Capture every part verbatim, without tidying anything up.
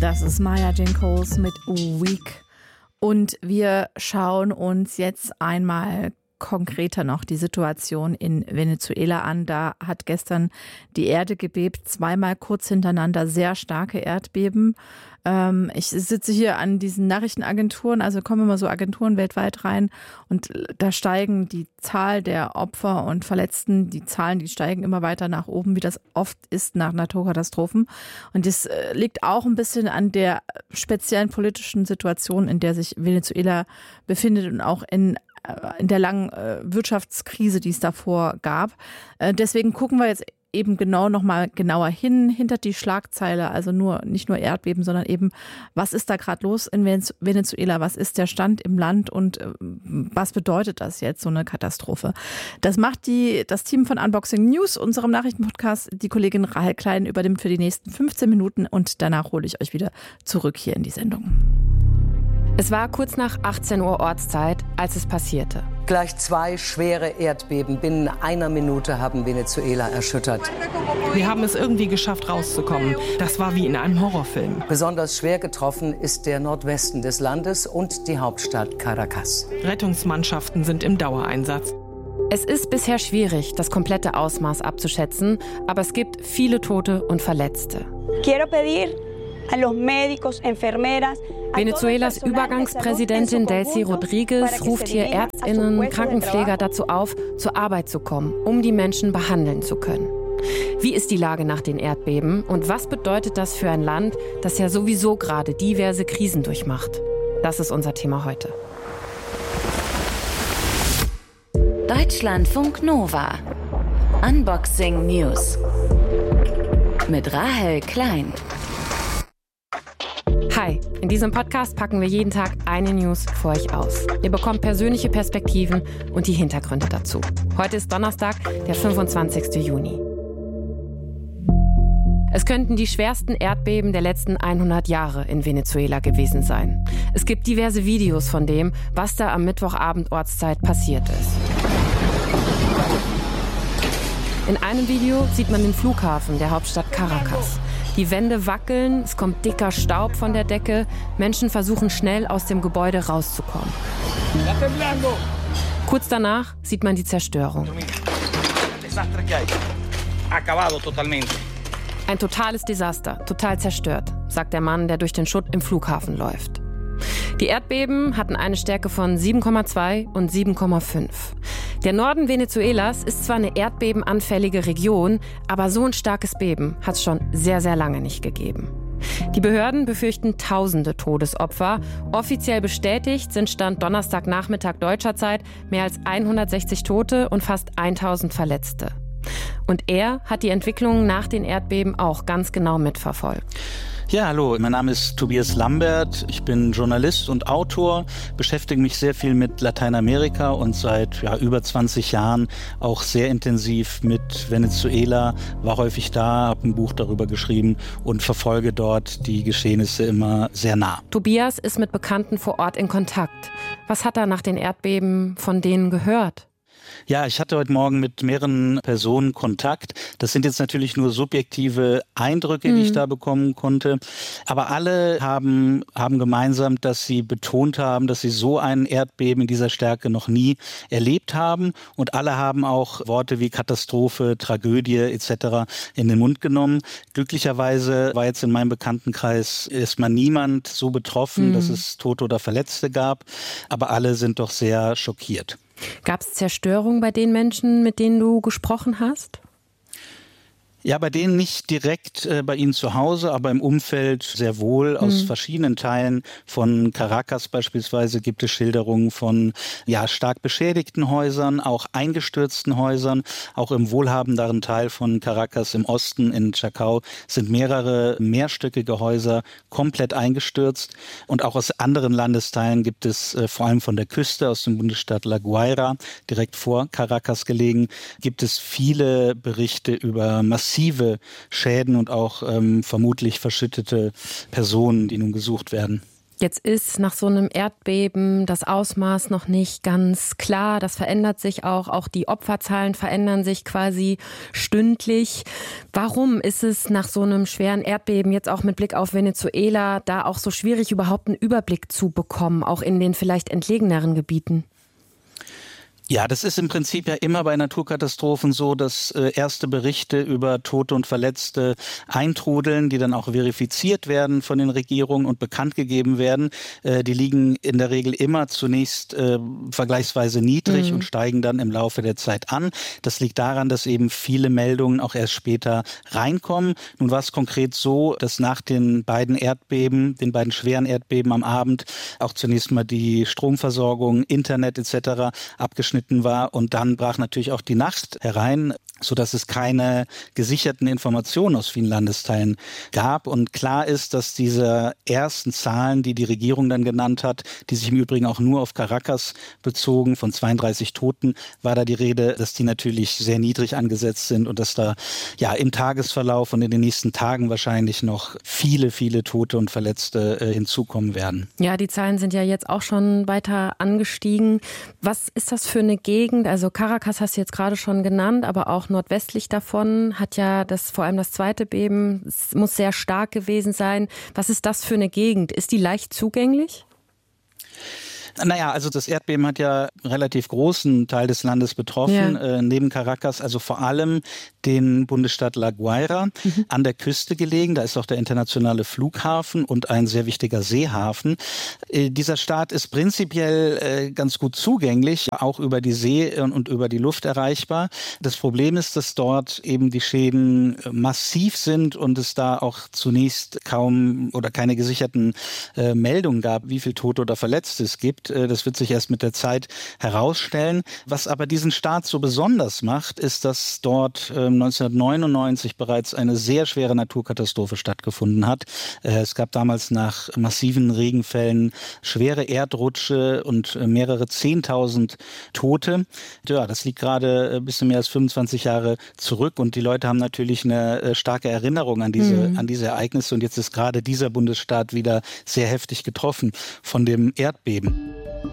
Das ist Maya Jinkos mit Weak. Und wir schauen uns jetzt einmal konkreter noch die Situation in Venezuela an. Da hat gestern die Erde gebebt, zweimal kurz hintereinander sehr starke Erdbeben. Ähm, ich sitze hier an diesen Nachrichtenagenturen, also kommen immer so Agenturen weltweit rein und da steigen die Zahl der Opfer und Verletzten, die Zahlen, die steigen immer weiter nach oben, wie das oft ist nach Naturkatastrophen. Und das liegt auch ein bisschen an der speziellen politischen Situation, in der sich Venezuela befindet und auch in in der langen äh, Wirtschaftskrise, die es davor gab. Äh, deswegen gucken wir jetzt eben genau nochmal genauer hin, hinter die Schlagzeile, also nur nicht nur Erdbeben, sondern eben, was ist da gerade los in Venezuela, was ist der Stand im Land und äh, was bedeutet das jetzt, so eine Katastrophe? Das macht die, das Team von Unboxing News, unserem Nachrichtenpodcast, die Kollegin Rahel Klein übernimmt für die nächsten fünfzehn Minuten und danach hole ich euch wieder zurück hier in die Sendung. Es war kurz nach achtzehn Uhr Ortszeit, als es passierte. Gleich zwei schwere Erdbeben binnen einer Minute haben Venezuela erschüttert. Wir haben es irgendwie geschafft, rauszukommen. Das war wie in einem Horrorfilm. Besonders schwer getroffen ist der Nordwesten des Landes und die Hauptstadt Caracas. Rettungsmannschaften sind im Dauereinsatz. Es ist bisher schwierig, das komplette Ausmaß abzuschätzen, aber es gibt viele Tote und Verletzte. Quiero pedir a los médicos, enfermeras. Venezuelas Übergangspräsidentin Delcy Rodriguez ruft hier Ärztinnen, Krankenpfleger dazu auf, zur Arbeit zu kommen, um die Menschen behandeln zu können. Wie ist die Lage nach den Erdbeben und was bedeutet das für ein Land, das ja sowieso gerade diverse Krisen durchmacht? Das ist unser Thema heute. Deutschlandfunk Nova. Unboxing News. Mit Rahel Klein. Hi, in diesem Podcast packen wir jeden Tag eine News für euch aus. Ihr bekommt persönliche Perspektiven und die Hintergründe dazu. Heute ist Donnerstag, der fünfundzwanzigsten Juni. Es könnten die schwersten Erdbeben der letzten hundert Jahre in Venezuela gewesen sein. Es gibt diverse Videos von dem, was da am Mittwochabend Ortszeit passiert ist. In einem Video sieht man den Flughafen der Hauptstadt Caracas. Die Wände wackeln, es kommt dicker Staub von der Decke. Menschen versuchen schnell aus dem Gebäude rauszukommen. Kurz danach sieht man die Zerstörung. Ein totales Desaster, total zerstört, sagt der Mann, der durch den Schutt im Flughafen läuft. Die Erdbeben hatten eine Stärke von sieben Komma zwei und sieben Komma fünf. Der Norden Venezuelas ist zwar eine erdbebenanfällige Region, aber so ein starkes Beben hat es schon sehr, sehr lange nicht gegeben. Die Behörden befürchten tausende Todesopfer. Offiziell bestätigt sind Stand Donnerstagnachmittag deutscher Zeit mehr als hundertsechzig Tote und fast tausend Verletzte. Und er hat die Entwicklungen nach den Erdbeben auch ganz genau mitverfolgt. Ja, hallo, mein Name ist Tobias Lambert. Ich bin Journalist und Autor, beschäftige mich sehr viel mit Lateinamerika und seit ja, über zwanzig Jahren auch sehr intensiv mit Venezuela, war häufig da, habe ein Buch darüber geschrieben und verfolge dort die Geschehnisse immer sehr nah. Tobias ist mit Bekannten vor Ort in Kontakt. Was hat er nach den Erdbeben von denen gehört? Ja, ich hatte heute Morgen mit mehreren Personen Kontakt. Das sind jetzt natürlich nur subjektive Eindrücke, mhm. die ich da bekommen konnte. Aber alle haben, haben gemeinsam, dass sie betont haben, dass sie so ein Erdbeben in dieser Stärke noch nie erlebt haben. Und alle haben auch Worte wie Katastrophe, Tragödie et cetera in den Mund genommen. Glücklicherweise war jetzt in meinem Bekanntenkreis erstmal niemand so betroffen, mhm. dass es Tote oder Verletzte gab. Aber alle sind doch sehr schockiert. Gab es Zerstörung bei den Menschen, mit denen du gesprochen hast? Ja, bei denen nicht direkt äh, bei ihnen zu Hause, aber im Umfeld sehr wohl. Aus mhm. verschiedenen Teilen von Caracas beispielsweise gibt es Schilderungen von ja stark beschädigten Häusern, auch eingestürzten Häusern. Auch im wohlhabenderen Teil von Caracas im Osten, in Chacao, sind mehrere mehrstöckige Häuser komplett eingestürzt. Und auch aus anderen Landesteilen gibt es äh, vor allem von der Küste, aus dem Bundesstaat La Guaira, direkt vor Caracas gelegen, gibt es viele Berichte über massive Schäden und auch ähm, vermutlich verschüttete Personen, die nun gesucht werden. Jetzt ist nach so einem Erdbeben das Ausmaß noch nicht ganz klar. Das verändert sich auch. Auch die Opferzahlen verändern sich quasi stündlich. Warum ist es nach so einem schweren Erdbeben, jetzt auch mit Blick auf Venezuela, da auch so schwierig, überhaupt einen Überblick zu bekommen, auch in den vielleicht entlegeneren Gebieten? Ja, das ist im Prinzip ja immer bei Naturkatastrophen so, dass äh, erste Berichte über Tote und Verletzte eintrudeln, die dann auch verifiziert werden von den Regierungen und bekannt gegeben werden. Äh, die liegen in der Regel immer zunächst äh, vergleichsweise niedrig mhm. und steigen dann im Laufe der Zeit an. Das liegt daran, dass eben viele Meldungen auch erst später reinkommen. Nun war es konkret so, dass nach den beiden Erdbeben, den beiden schweren Erdbeben am Abend, auch zunächst mal die Stromversorgung, Internet et cetera abgeschnitten war und dann brach natürlich auch die Nacht herein, sodass es keine gesicherten Informationen aus vielen Landesteilen gab. Und klar ist, dass diese ersten Zahlen, die die Regierung dann genannt hat, die sich im Übrigen auch nur auf Caracas bezogen, von zweiunddreißig Toten, war da die Rede, dass die natürlich sehr niedrig angesetzt sind und dass da ja im Tagesverlauf und in den nächsten Tagen wahrscheinlich noch viele, viele Tote und Verletzte äh, hinzukommen werden. Ja, die Zahlen sind ja jetzt auch schon weiter angestiegen. Was ist das für eine Gegend? Also Caracas hast du jetzt gerade schon genannt, aber auch nordwestlich davon hat ja das, vor allem das zweite Beben, es muss sehr stark gewesen sein. Was ist das für eine Gegend? Ist die leicht zugänglich? Naja, also das Erdbeben hat ja einen relativ großen Teil des Landes betroffen, ja. äh, neben Caracas, also vor allem den Bundesstaat La Guaira, mhm. an der Küste gelegen. Da ist auch der internationale Flughafen und ein sehr wichtiger Seehafen. Äh, dieser Staat ist prinzipiell äh, ganz gut zugänglich, auch über die See und, und über die Luft erreichbar. Das Problem ist, dass dort eben die Schäden massiv sind und es da auch zunächst kaum oder keine gesicherten äh, Meldungen gab, wie viel Tote oder Verletzte es gibt. Das wird sich erst mit der Zeit herausstellen. Was aber diesen Staat so besonders macht, ist, dass dort neunzehnhundertneunundneunzig bereits eine sehr schwere Naturkatastrophe stattgefunden hat. Es gab damals nach massiven Regenfällen schwere Erdrutsche und mehrere Zehntausend Tote. Ja, das liegt gerade ein bisschen mehr als fünfundzwanzig Jahre zurück und die Leute haben natürlich eine starke Erinnerung an diese, mhm. an diese Ereignisse und jetzt ist gerade dieser Bundesstaat wieder sehr heftig getroffen von dem Erdbeben.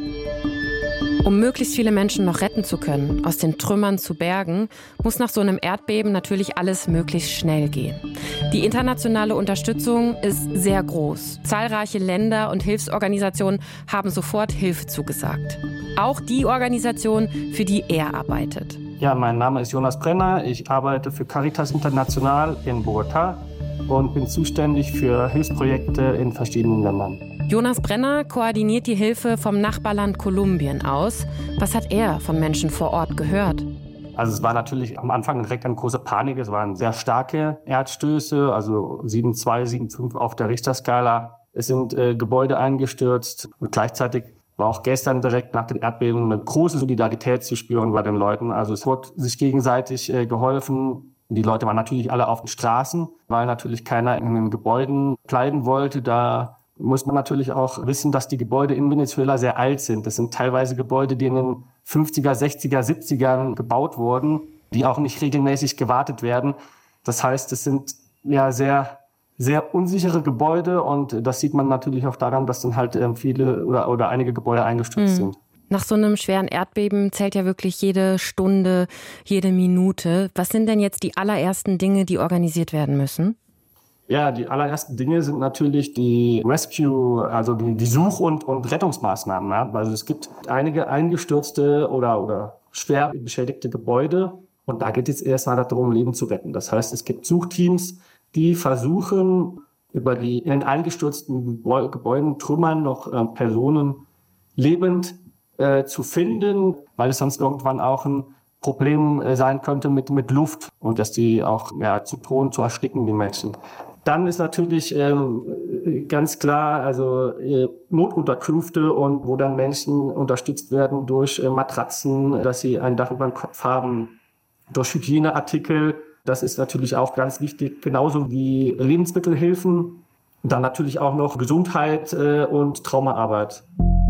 Um möglichst viele Menschen noch retten zu können, aus den Trümmern zu bergen, muss nach so einem Erdbeben natürlich alles möglichst schnell gehen. Die internationale Unterstützung ist sehr groß. Zahlreiche Länder und Hilfsorganisationen haben sofort Hilfe zugesagt. Auch die Organisation, für die er arbeitet. Ja, mein Name ist Jonas Brenner. Ich arbeite für Caritas International in Bogotá und bin zuständig für Hilfsprojekte in verschiedenen Ländern. Jonas Brenner koordiniert die Hilfe vom Nachbarland Kolumbien aus. Was hat er von Menschen vor Ort gehört? Also es war natürlich am Anfang direkt eine große Panik. Es waren sehr starke Erdstöße, also sieben Komma zwei, sieben Komma fünf auf der Richterskala. Es sind äh, Gebäude eingestürzt und gleichzeitig war auch gestern direkt nach den Erdbeben eine große Solidarität zu spüren bei den Leuten. Also es wurde sich gegenseitig äh, geholfen. Die Leute waren natürlich alle auf den Straßen, weil natürlich keiner in den Gebäuden bleiben wollte. Da muss man natürlich auch wissen, dass die Gebäude in Venezuela sehr alt sind. Das sind teilweise Gebäude, die in den fünfziger, sechziger, siebzigern gebaut wurden, die auch nicht regelmäßig gewartet werden. Das heißt, es sind ja sehr, sehr unsichere Gebäude und das sieht man natürlich auch daran, dass dann halt viele oder, oder einige Gebäude eingestürzt mhm. sind. Nach so einem schweren Erdbeben zählt ja wirklich jede Stunde, jede Minute. Was sind denn jetzt die allerersten Dinge, die organisiert werden müssen? Ja, die allerersten Dinge sind natürlich die Rescue, also die, die Such- und, und Rettungsmaßnahmen. Ja. Also es gibt einige eingestürzte oder, oder schwer beschädigte Gebäude und da geht es erst mal darum, Leben zu retten. Das heißt, es gibt Suchteams, die versuchen, über die in den eingestürzten Gebäuden, Trümmern noch äh, Personen lebend äh, zu finden, weil es sonst irgendwann auch ein Problem äh, sein könnte mit, mit Luft und dass die auch ja, zu drohen, zu ersticken, die Menschen. Dann ist natürlich ähm, ganz klar, also äh, Notunterkünfte und wo dann Menschen unterstützt werden durch äh, Matratzen, dass sie ein Dach über dem Kopf haben, durch Hygieneartikel. Das ist natürlich auch ganz wichtig, genauso wie Lebensmittelhilfen. Dann natürlich auch noch Gesundheit äh, und Traumaarbeit.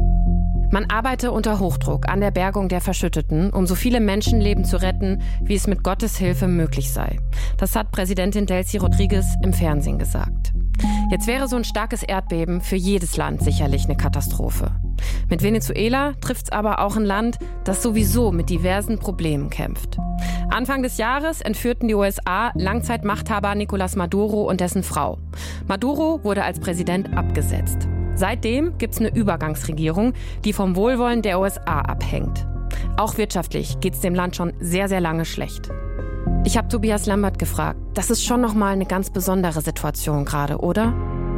Man arbeite unter Hochdruck an der Bergung der Verschütteten, um so viele Menschenleben zu retten, wie es mit Gottes Hilfe möglich sei. Das hat Präsidentin Delcy Rodriguez im Fernsehen gesagt. Jetzt wäre so ein starkes Erdbeben für jedes Land sicherlich eine Katastrophe. Mit Venezuela trifft es aber auch ein Land, das sowieso mit diversen Problemen kämpft. Anfang des Jahres entführten die U S A Langzeitmachthaber Nicolás Maduro und dessen Frau. Maduro wurde als Präsident abgesetzt. Seitdem gibt es eine Übergangsregierung, die vom Wohlwollen der U S A abhängt. Auch wirtschaftlich geht es dem Land schon sehr, sehr lange schlecht. Ich habe Tobias Lambert gefragt, das ist schon nochmal eine ganz besondere Situation gerade, oder?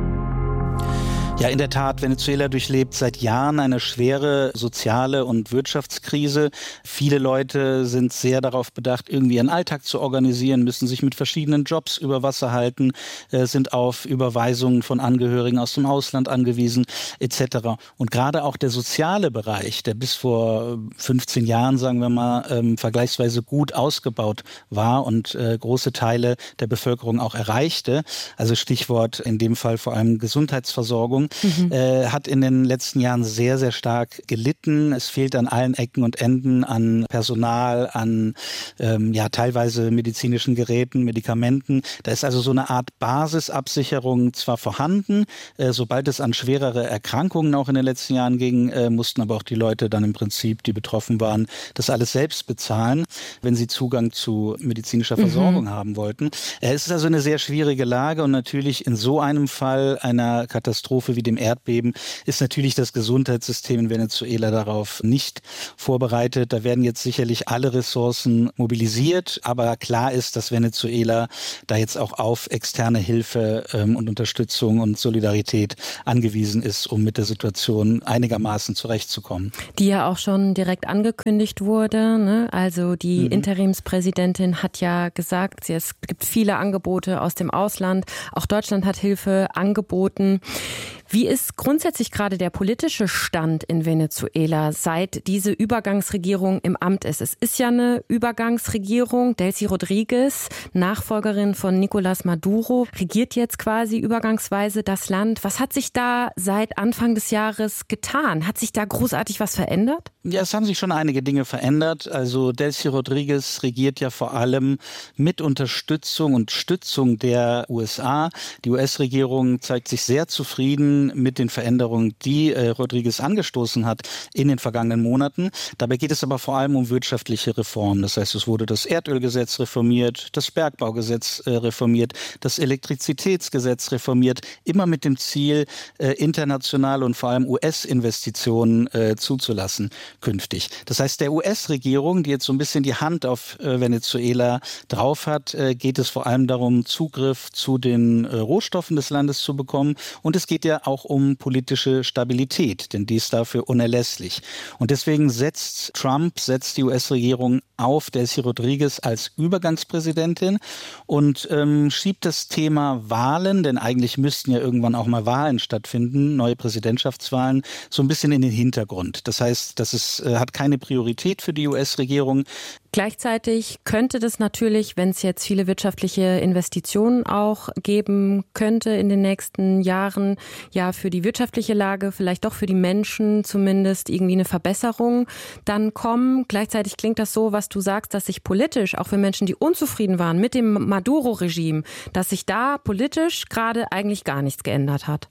Ja, in der Tat, Venezuela durchlebt seit Jahren eine schwere soziale und Wirtschaftskrise. Viele Leute sind sehr darauf bedacht, irgendwie ihren Alltag zu organisieren, müssen sich mit verschiedenen Jobs über Wasser halten, äh, sind auf Überweisungen von Angehörigen aus dem Ausland angewiesen, et cetera. Und gerade auch der soziale Bereich, der bis vor fünfzehn Jahren, sagen wir mal, ähm, vergleichsweise gut ausgebaut war und äh, große Teile der Bevölkerung auch erreichte, also Stichwort in dem Fall vor allem Gesundheitsversorgung, Mhm. Äh, hat in den letzten Jahren sehr, sehr stark gelitten. Es fehlt an allen Ecken und Enden an Personal, an ähm, ja teilweise medizinischen Geräten, Medikamenten. Da ist also so eine Art Basisabsicherung zwar vorhanden, äh, sobald es an schwerere Erkrankungen auch in den letzten Jahren ging, äh, mussten aber auch die Leute dann im Prinzip, die betroffen waren, das alles selbst bezahlen, wenn sie Zugang zu medizinischer Versorgung mhm. haben wollten. Äh, es ist also eine sehr schwierige Lage und natürlich in so einem Fall einer Katastrophe wie dem Erdbeben ist natürlich das Gesundheitssystem in Venezuela darauf nicht vorbereitet. Da werden jetzt sicherlich alle Ressourcen mobilisiert, aber klar ist, dass Venezuela da jetzt auch auf externe Hilfe ähm, und Unterstützung und Solidarität angewiesen ist, um mit der Situation einigermaßen zurechtzukommen. Die ja auch schon direkt angekündigt wurde, ne? Also die mhm. Interimspräsidentin hat ja gesagt, es gibt viele Angebote aus dem Ausland. Auch Deutschland hat Hilfe angeboten. Wie ist grundsätzlich gerade der politische Stand in Venezuela, seit diese Übergangsregierung im Amt ist? Es ist ja eine Übergangsregierung. Delcy Rodríguez, Nachfolgerin von Nicolás Maduro, regiert jetzt quasi übergangsweise das Land. Was hat sich da seit Anfang des Jahres getan? Hat sich da großartig was verändert? Ja, es haben sich schon einige Dinge verändert. Also Delcy Rodríguez regiert ja vor allem mit Unterstützung und Stützung der U S A. Die U S-Regierung zeigt sich sehr zufrieden mit den Veränderungen, die äh, Rodríguez angestoßen hat in den vergangenen Monaten. Dabei geht es aber vor allem um wirtschaftliche Reformen. Das heißt, es wurde das Erdölgesetz reformiert, das Bergbaugesetz äh, reformiert, das Elektrizitätsgesetz reformiert, immer mit dem Ziel, äh, internationale und vor allem U S-Investitionen äh, zuzulassen künftig. Das heißt, der U S-Regierung, die jetzt so ein bisschen die Hand auf äh, Venezuela drauf hat, äh, geht es vor allem darum, Zugriff zu den äh, Rohstoffen des Landes zu bekommen. Und es geht ja auch um politische Stabilität, denn die ist dafür unerlässlich. Und deswegen setzt Trump, setzt die U S-Regierung auf Delcy Rodríguez als Übergangspräsidentin und ähm, schiebt das Thema Wahlen, denn eigentlich müssten ja irgendwann auch mal Wahlen stattfinden, neue Präsidentschaftswahlen, so ein bisschen in den Hintergrund. Das heißt, das ist, äh, hat keine Priorität für die U S-Regierung. Gleichzeitig könnte das natürlich, wenn es jetzt viele wirtschaftliche Investitionen auch geben könnte in den nächsten Jahren, ja für die wirtschaftliche Lage, vielleicht doch für die Menschen zumindest irgendwie eine Verbesserung dann kommen. Gleichzeitig klingt das so, was du sagst, dass sich politisch, auch für Menschen, die unzufrieden waren mit dem Maduro-Regime, dass sich da politisch gerade eigentlich gar nichts geändert hat.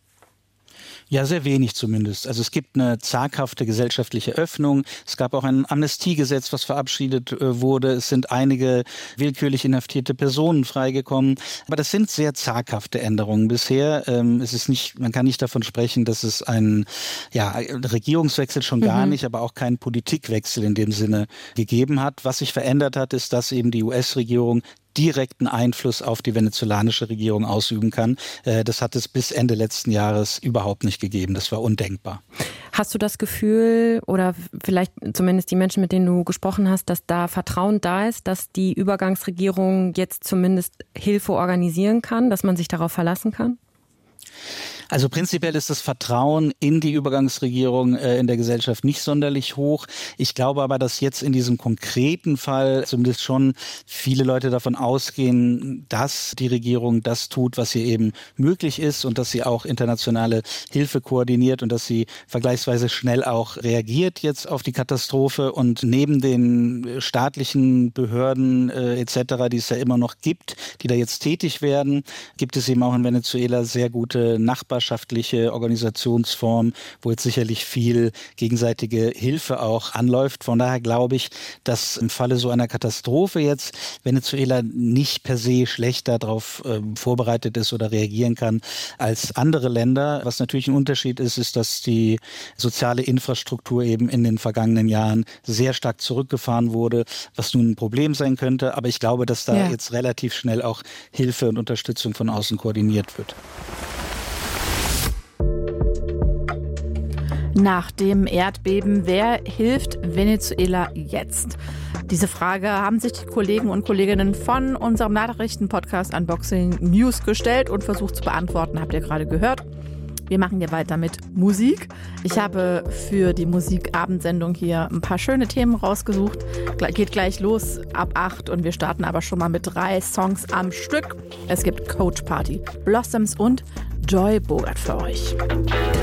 Ja, sehr wenig zumindest. Also es gibt eine zaghafte gesellschaftliche Öffnung. Es gab auch ein Amnestiegesetz, was verabschiedet äh, wurde. Es sind einige willkürlich inhaftierte Personen freigekommen. Aber das sind sehr zaghafte Änderungen bisher. Ähm, es ist nicht, man kann nicht davon sprechen, dass es einen ja, Regierungswechsel schon gar mhm. nicht, aber auch keinen Politikwechsel in dem Sinne gegeben hat. Was sich verändert hat, ist, dass eben die U S-Regierung direkten Einfluss auf die venezolanische Regierung ausüben kann. Das hat es bis Ende letzten Jahres überhaupt nicht gegeben. Das war undenkbar. Hast du das Gefühl, oder vielleicht zumindest die Menschen, mit denen du gesprochen hast, dass da Vertrauen da ist, dass die Übergangsregierung jetzt zumindest Hilfe organisieren kann, dass man sich darauf verlassen kann? Also prinzipiell ist das Vertrauen in die Übergangsregierung äh, in der Gesellschaft nicht sonderlich hoch. Ich glaube aber, dass jetzt in diesem konkreten Fall zumindest schon viele Leute davon ausgehen, dass die Regierung das tut, was hier eben möglich ist und dass sie auch internationale Hilfe koordiniert und dass sie vergleichsweise schnell auch reagiert jetzt auf die Katastrophe. Und neben den staatlichen Behörden äh, et cetera, die es ja immer noch gibt, die da jetzt tätig werden, gibt es eben auch in Venezuela sehr gute nachbarschaftliche Organisationsformen, wo jetzt sicherlich viel gegenseitige Hilfe auch anläuft. Von daher glaube ich, dass im Falle so einer Katastrophe jetzt Venezuela nicht per se schlechter darauf äh, vorbereitet ist oder reagieren kann als andere Länder. Was natürlich ein Unterschied ist, ist, dass die soziale Infrastruktur eben in den vergangenen Jahren sehr stark zurückgefahren wurde, was nun ein Problem sein könnte. Aber ich glaube, dass da ja. jetzt relativ schnell auch Hilfe und Unterstützung von außen koordiniert wird. Nach dem Erdbeben, wer hilft Venezuela jetzt? Diese Frage haben sich die Kollegen und Kolleginnen von unserem Nachrichtenpodcast Unboxing News gestellt und versucht zu beantworten, habt ihr gerade gehört. Wir machen hier weiter mit Musik. Ich habe für die Musikabendsendung hier ein paar schöne Themen rausgesucht. Geht gleich los ab acht und wir starten aber schon mal mit drei Songs am Stück. Es gibt Coach Party, Blossoms und Joy Bogart für euch.